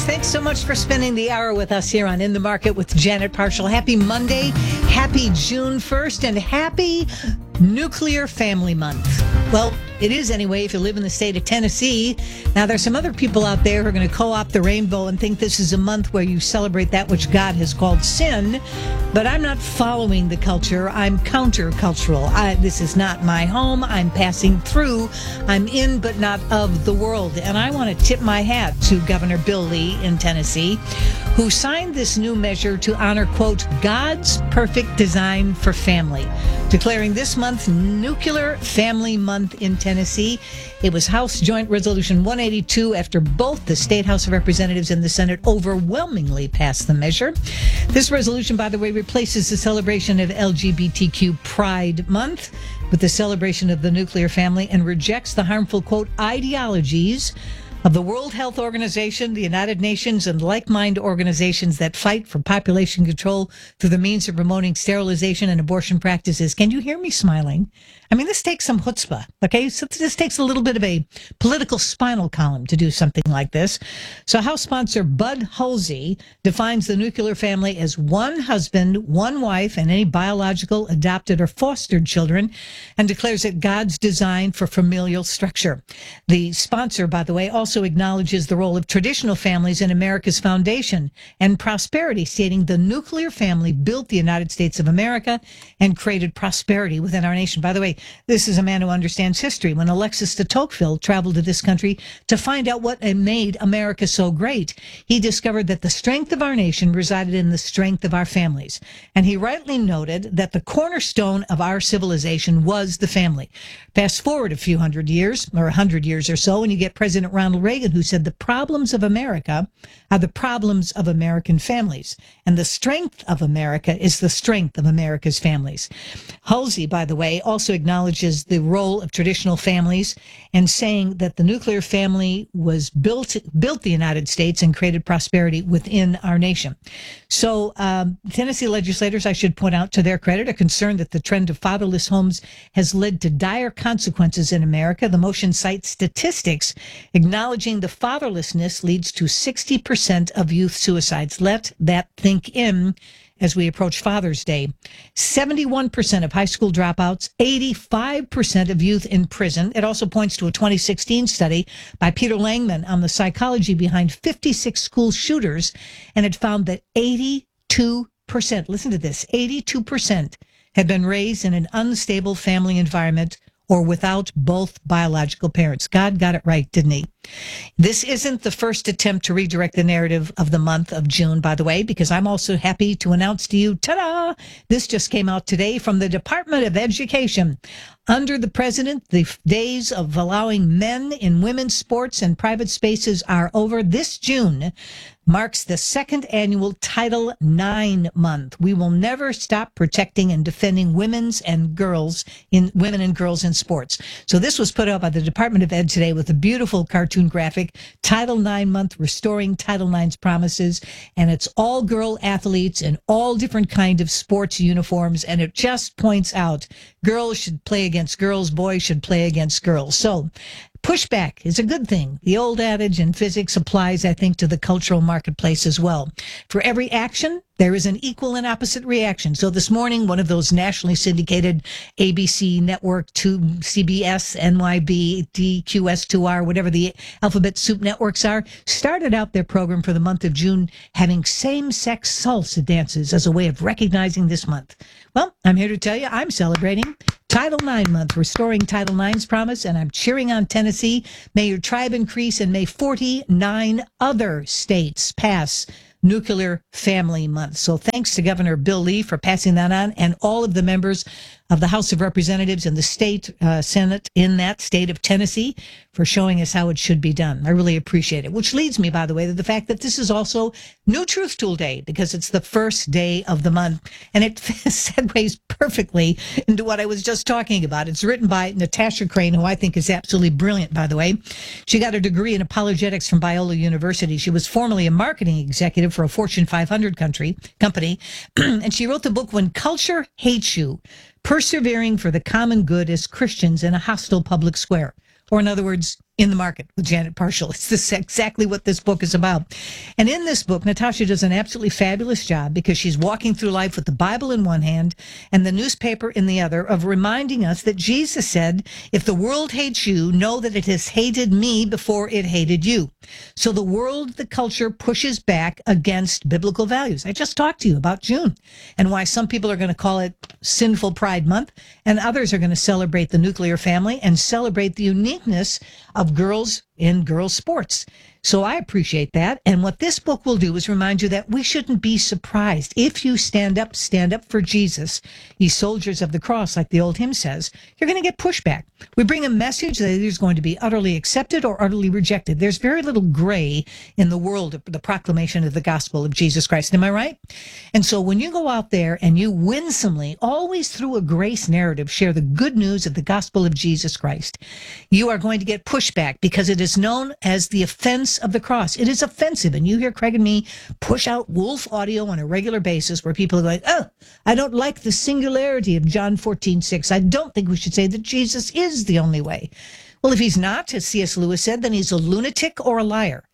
Thanks so much for spending the hour with us here on In the Market with Janet Parshall. Happy Monday, happy June 1st, and happy Nuclear Family Month. Well, it is anyway if you live in the state of Tennessee. Now, there's some other people out there who are going to co-opt the rainbow and think this is a month where you celebrate that which God has called sin. But I'm not following the culture. I'm counter-cultural. This is not my home. I'm passing through. I'm in but not of the world. And I want to tip my hat to Governor Bill Lee in Tennessee, who signed this new measure to honor, quote, God's perfect design for family, declaring this month Nuclear Family Month in Tennessee. It was House Joint Resolution 182 after both the State House of Representatives and the Senate overwhelmingly passed the measure. This resolution, by the way, replaces the celebration of LGBTQ Pride Month with the celebration of the nuclear family and rejects the harmful, quote, ideologies of the World Health Organization, the United Nations, and like-minded organizations that fight for population control through the means of promoting sterilization and abortion practices. Can you hear me smiling? I mean, this takes some chutzpah, okay? So this takes a little bit of a political spinal column to do something like this. So House sponsor Bud Hulsey defines the nuclear family as one husband, one wife, and any biological, adopted, or fostered children, and declares it God's design for familial structure. The sponsor, by the way, also acknowledges the role of traditional families in America's foundation and prosperity, stating the nuclear family built the United States of America and created prosperity within our nation. By the way, this is a man who understands history. When Alexis de Tocqueville traveled to this country to find out what made America so great, he discovered that the strength of our nation resided in the strength of our families. And he rightly noted that the cornerstone of our civilization was the family. Fast forward a few hundred years, or 100 years or so, and you get President Ronald Reagan, who said the problems of America are the problems of American families, and the strength of America is the strength of America's families. Hulsey, by the way, also acknowledges the role of traditional families and saying that the nuclear family was built the United States and created prosperity within our nation. So Tennessee legislators, I should point out to their credit, are concerned that the trend of fatherless homes has led to dire consequences in America. The motion cites statistics acknowledging the fatherlessness leads to 60% of youth suicides. Let that think in as we approach Father's Day. 71% of high school dropouts, 85% of youth in prison. It also points to a 2016 study by Peter Langman on the psychology behind 56 school shooters, and it found that 82%, listen to this, 82% had been raised in an unstable family environment or without both biological parents. God got it right, didn't he? This isn't the first attempt to redirect the narrative of the month of June, by the way, because I'm also happy to announce to you, ta-da! This just came out today from the Department of Education. Under the president, the days of allowing men in women's sports and private spaces are over. This June marks the second annual Title IX month. We will never stop protecting and defending women and girls in sports. So this was put out by the Department of Ed today with a beautiful cartoon graphic, Title IX month, restoring Title IX's promises. And it's all girl athletes in all different kind of sports uniforms. And it just points out girls should play against girls, boys should play against girls. So pushback is a good thing. The old adage in physics applies, I think, to the cultural marketplace as well. For every action, there is an equal and opposite reaction. So this morning, one of those nationally syndicated ABC network, CBS, NYB, DQS2R, whatever the alphabet soup networks are, started out their program for the month of June having same-sex salsa dances as a way of recognizing this month. Well, I'm here to tell you I'm celebrating Title IX month, restoring Title IX's promise, and I'm cheering on Tennessee. May your tribe increase, and may 49 other states pass Nuclear Family Month. So thanks to Governor Bill Lee for passing that on, and all of the members of the House of Representatives and the state Senate in that state of Tennessee for showing us how it should be done. I really appreciate it. Which leads me, by the way, to the fact that this is also New Truth Tool Day, because it's the first day of the month, and it segues perfectly into what I was just talking about. It's written by Natasha Crane, who I think is absolutely brilliant, by the way. She got a degree in apologetics from Biola University. She was formerly a marketing executive for a Fortune 500 company, and she wrote the book When Culture Hates You, Persevering for the Common Good as Christians in a Hostile Public Square. Or in other words, In the Market with Janet Parshall. It's exactly what this book is about. And in this book, Natasha does an absolutely fabulous job because she's walking through life with the Bible in one hand and the newspaper in the other of reminding us that Jesus said, if the world hates you, know that it has hated me before it hated you. So the world, the culture pushes back against biblical values. I just talked to you about June and why some people are going to call it Sinful Pride Month and others are going to celebrate the nuclear family and celebrate the uniqueness of girls in girls' sports. So I appreciate that. And what this book will do is remind you that we shouldn't be surprised. If you stand up for Jesus, ye soldiers of the cross, like the old hymn says, you're going to get pushback. We bring a message that is going to be utterly accepted or utterly rejected. There's very little gray in the world of the proclamation of the gospel of Jesus Christ. Am I right? And so when you go out there and you winsomely, always through a grace narrative, share the good news of the gospel of Jesus Christ, you are going to get pushback because it is known as the offense of the cross. It is offensive. And you hear Craig and me push out wolf audio on a regular basis where people are going, oh, I don't like the singularity of John 14:6. I don't think we should say that Jesus is the only way. Well, if he's not, as C.S. Lewis said, then he's a lunatic or a liar.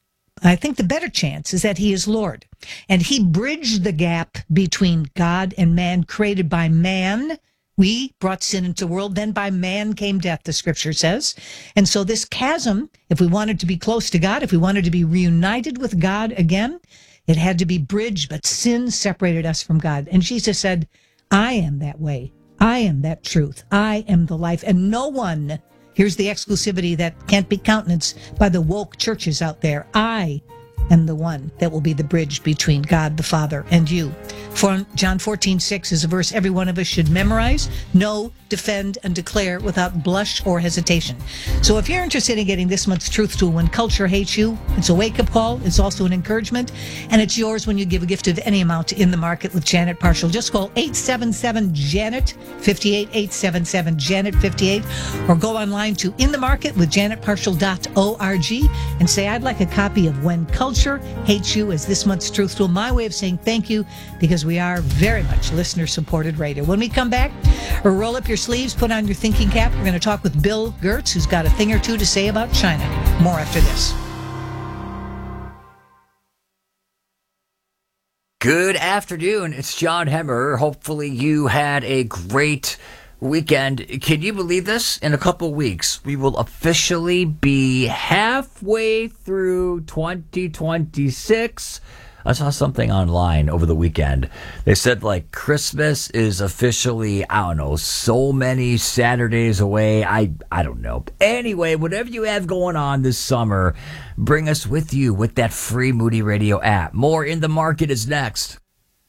I think the better chance is that he is Lord. And he bridged the gap between God and man, created by man. We brought sin into the world, then by man came death, the scripture says. And so this chasm, if we wanted to be close to God, if we wanted to be reunited with God again, it had to be bridged, but sin separated us from God. And Jesus said, I am that way. I am that truth. I am the life. And no one, here's the exclusivity that can't be countenanced by the woke churches out there. I am the one that will be the bridge between God the Father and you. For John 14:6 is a verse every one of us should memorize, know, defend, and declare without blush or hesitation. So if you're interested in getting this month's Truth Tool, When Culture Hates You, it's a wake-up call, it's also an encouragement, and it's yours when you give a gift of any amount In the Market with Janet Parshall. Just call 877-JANET-58, 877-JANET-58, or go online to inthemarketwithjanetparshall.org and say, I'd like a copy of When Culture Hates You as this month's Truth Tool. My way of saying thank you, because we are very much listener-supported radio. When we come back, roll up your sleeves, put on your thinking cap. We're going to talk with Bill Gertz, who's got a thing or two to say about China. More after this. Good afternoon. It's John Hemmer. Hopefully you had a great weekend. Can you believe this? In a couple weeks, we will officially be halfway through 2026. I saw something online over the weekend. They said, like, Christmas is officially, I don't know, so many Saturdays away. I don't know. Anyway, whatever you have going on this summer, bring us with you with that free Moody Radio app. More In the Market is next.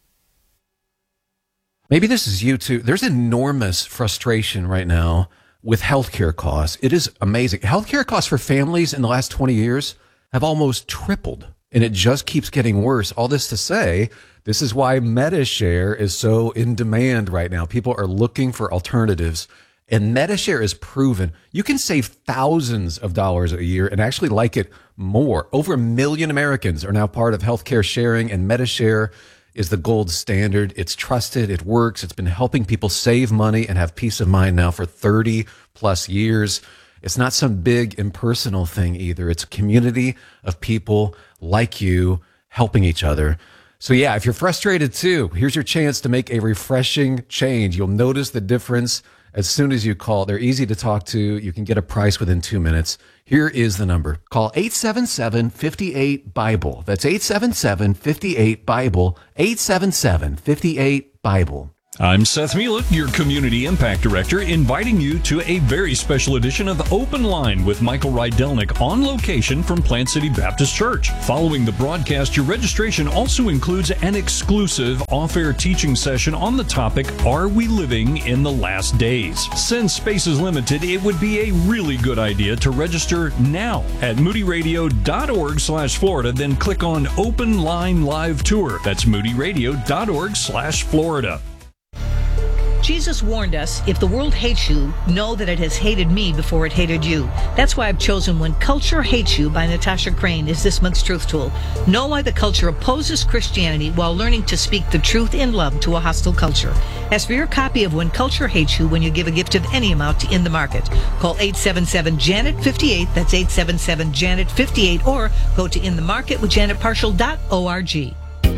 Maybe this is you too. There's enormous frustration right now with healthcare costs. It is amazing. Healthcare costs for families in the last 20 years have almost tripled. And it just keeps getting worse. All this to say, this is why MediShare is so in demand right now. People are looking for alternatives. And MediShare is proven you can save thousands of dollars a year and actually like it more. Over 1 million Americans are now part of healthcare sharing, and MediShare is the gold standard. It's trusted. It works. It's been helping people save money and have peace of mind now for 30 plus years. It's not some big impersonal thing either. It's a community of people like you helping each other. So yeah, if you're frustrated too, here's your chance to make a refreshing change. You'll notice the difference as soon as you call. They're easy to talk to. You can get a price within 2 minutes. Here is the number. Call 877-58-BIBLE. That's 877-58-BIBLE. 877-58-BIBLE. I'm Seth Mila, your Community Impact Director, inviting you to a very special edition of Open Line with Michael Rydelnik on location from Plant City Baptist Church. Following the broadcast, your registration also includes an exclusive off-air teaching session on the topic, Are We Living in the Last Days? Since space is limited, it would be a really good idea to register now at moodyradio.org/Florida, then click on Open Line Live Tour. That's moodyradio.org/Florida. Jesus warned us, if the world hates you, know that it has hated me before it hated you. That's why I've chosen When Culture Hates You by Natasha Crane is this month's Truth Tool. Know why the culture opposes Christianity while learning to speak the truth in love to a hostile culture. Ask for your copy of When Culture Hates You when you give a gift of any amount to In the Market. Call 877-JANET-58, that's 877-JANET-58, or go to inthemarketwithjanetparshall.org.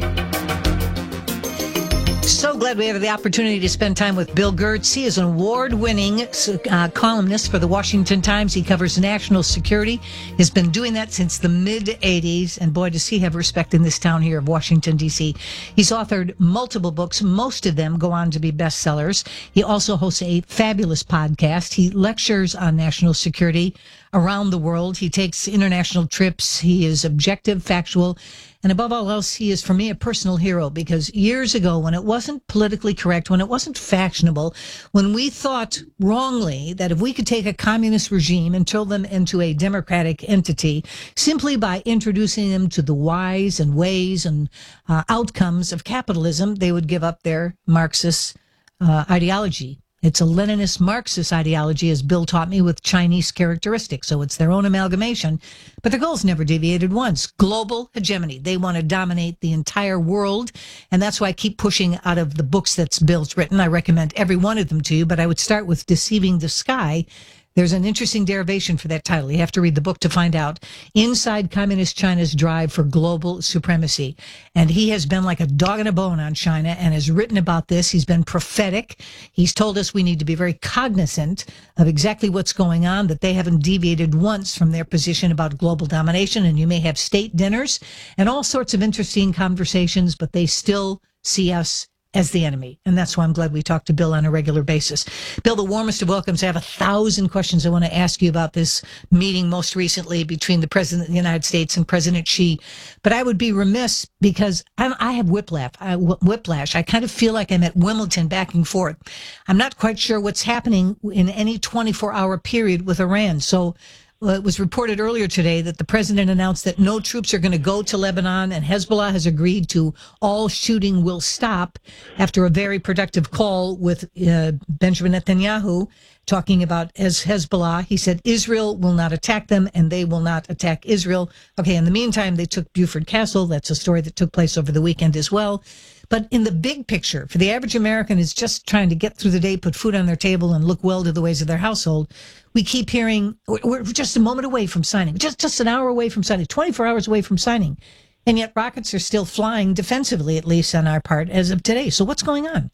So glad we have the opportunity to spend time with Bill Gertz. He is an award-winning columnist for the Washington Times. He covers national security. He's been doing that since the mid-'80s, and boy, does he have respect in this town here of Washington, D.C. He's authored multiple books. Most of them go on to be bestsellers. He also hosts a fabulous podcast. He lectures on national security around the world. He takes international trips. He is objective, factual, and above all else, he is, for me, a personal hero, because years ago, when it wasn't politically correct, when it wasn't fashionable, when we thought wrongly that if we could take a communist regime and turn them into a democratic entity simply by introducing them to the whys and ways and outcomes of capitalism, they would give up their Marxist ideology. It's a Leninist Marxist ideology, as Bill taught me, with Chinese characteristics. So it's their own amalgamation. But their goals never deviated once. Global hegemony. They want to dominate the entire world. And that's why I keep pushing out of the books that Bill's written. I recommend every one of them to you, but I would start with Deceiving the Sky. There's an interesting derivation for that title. You have to read the book to find out. Inside Communist China's Drive for Global Supremacy. And he has been like a dog in a bone on China and has written about this. He's been prophetic. He's told us we need to be very cognizant of exactly what's going on, that they haven't deviated once from their position about global domination. And you may have state dinners and all sorts of interesting conversations, but they still see us as the enemy. And that's why I'm glad we talk to Bill on a regular basis. Bill, the warmest of welcomes. I have 1,000 questions I want to ask you about this meeting most recently between the President of the United States and President Xi. But I would be remiss because I have whiplash. I kind of feel like I'm at Wimbledon back and forth. I'm not quite sure what's happening in any 24-hour period with Iran. So it was reported earlier today that the president announced that no troops are going to go to Lebanon, and Hezbollah has agreed to all shooting will stop after a very productive call with Benjamin Netanyahu talking about Hezbollah. He said Israel will not attack them and they will not attack Israel. Okay, in the meantime, they took Beaufort Castle. That's a story that took place over the weekend as well. But in the big picture, for the average American who's just trying to get through the day, put food on their table, and look well to the ways of their household, we keep hearing we're just a moment away from signing, just an hour away from signing, 24 hours away from signing. And yet rockets are still flying defensively, at least on our part, as of today. So what's going on?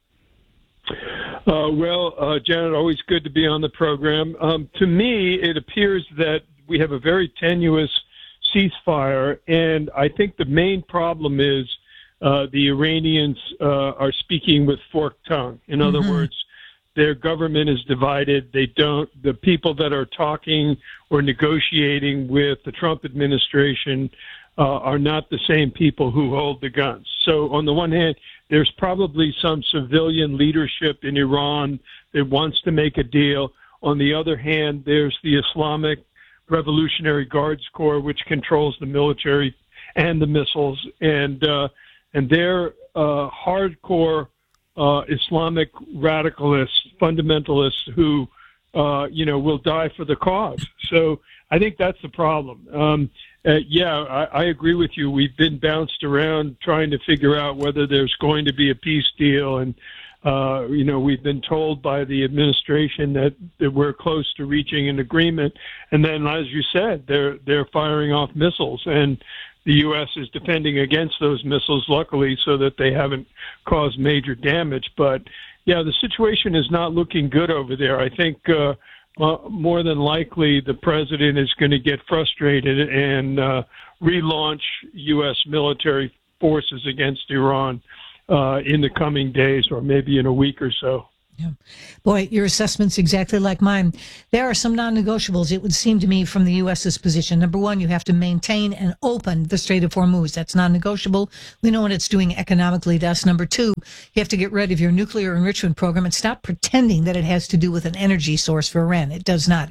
Janet, always good to be on the program. To me, it appears that we have a very tenuous ceasefire, and I think the main problem is the Iranians are speaking with forked tongue. In other words, their government is divided. The people that are talking or negotiating with the Trump administration are not the same people who hold the guns. So on the one hand, there's probably some civilian leadership in Iran that wants to make a deal. On the other hand, there's the Islamic Revolutionary Guards Corps, which controls the military and the missiles, and they're hardcore Islamic radicalists, fundamentalists who, will die for the cause. So I think that's the problem. I agree with you. We've been bounced around trying to figure out whether there's going to be a peace deal. And, we've been told by the administration that we're close to reaching an agreement. And then, as you said, they're firing off missiles. And the U.S. is defending against those missiles, luckily, so that they haven't caused major damage. But, yeah, the situation is not looking good over there. I think more than likely the president is going to get frustrated and relaunch U.S. military forces against Iran in the coming days or maybe in a week or so. Yeah. Boy, your assessment's exactly like mine. There are some non-negotiables, it would seem to me, from the U.S.'s position. Number one, you have to maintain and open the Strait of Hormuz. That's non-negotiable. We know what it's doing economically to us. Number two, you have to get rid of your nuclear enrichment program and stop pretending that it has to do with an energy source for Iran. It does not.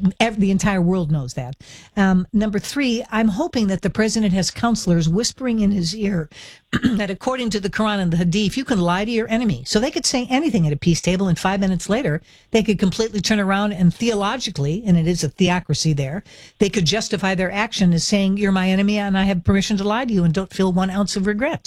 the entire world knows that. Number 3, I'm hoping that the president has counselors whispering in his ear that according to the Quran and the Hadith, you can lie to your enemy. So they could say anything at a peace table, and 5 minutes later, they could completely turn around and theologically, and it is a theocracy there, they could justify their action as saying, you're my enemy and I have permission to lie to you and don't feel 1 ounce of regret.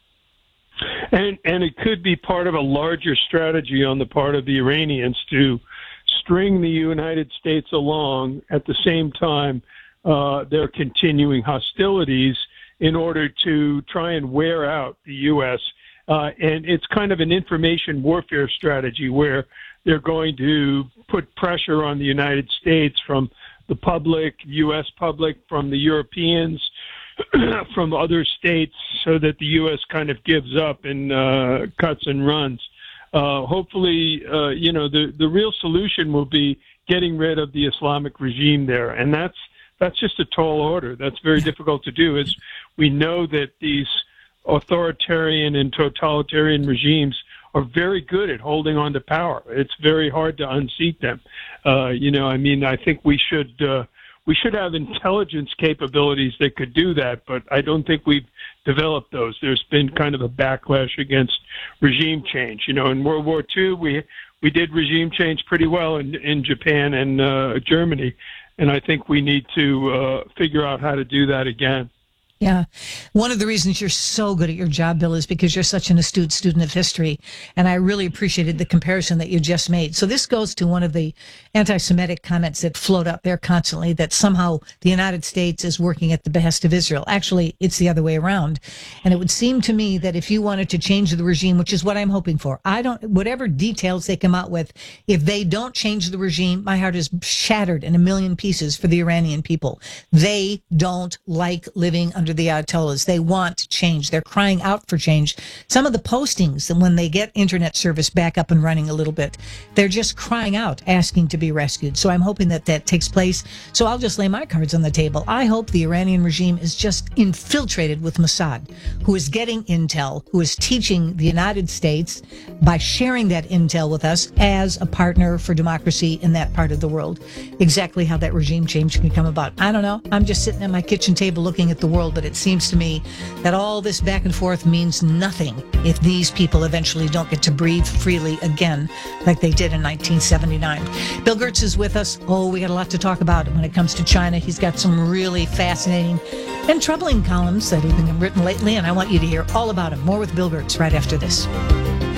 And it could be part of a larger strategy on the part of the Iranians to string the United States along at the same time they're continuing hostilities in order to try and wear out the U.S. And it's kind of an information warfare strategy where they're going to put pressure on the United States from the public, U.S. public, from the Europeans, from other states, so that the U.S. kind of gives up and cuts and runs. Hopefully, the real solution will be getting rid of the Islamic regime there, and that's just a tall order. That's very difficult to do. As we know that these authoritarian and totalitarian regimes are very good at holding on to power. It's very hard to unseat them. I think we should have intelligence capabilities that could do that, but I don't think we've developed those. There's been kind of a backlash against regime change. In World War II, we did regime change pretty well in Japan and Germany, and I think we need to figure out how to do that again. Yeah. One of the reasons you're so good at your job, Bill, is because you're such an astute student of history. And I really appreciated the comparison that you just made. So this goes to one of the anti-Semitic comments that float up there constantly, that somehow the United States is working at the behest of Israel. Actually, it's the other way around. And it would seem to me that if you wanted to change the regime, which is what I'm hoping for, whatever details they come out with, if they don't change the regime, my heart is shattered in a million pieces for the Iranian people. They don't like living under the Ayatollahs. They want change. They're crying out for change. Some of the postings, when they get internet service back up and running a little bit, they're just crying out, asking to be rescued. So I'm hoping that takes place. So I'll just lay my cards on the table. I hope the Iranian regime is just infiltrated with Mossad, who is getting intel, who is teaching the United States by sharing that intel with us as a partner for democracy in that part of the world, exactly how that regime change can come about. I don't know. I'm just sitting at my kitchen table looking at the world, but it seems to me that all this back and forth means nothing if these people eventually don't get to breathe freely again like they did in 1979. Bill Gertz is with us. We got a lot to talk about when it comes to China. He's got some really fascinating and troubling columns that have been written lately, and I want you to hear all about him. More with Bill Gertz right after this.